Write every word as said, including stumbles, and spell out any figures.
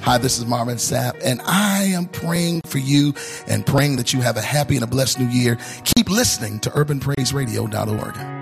Hi, this is Marvin Sapp, and I am praying for you and praying that you have a happy and a blessed new year. Keep listening to urban praise radio dot org.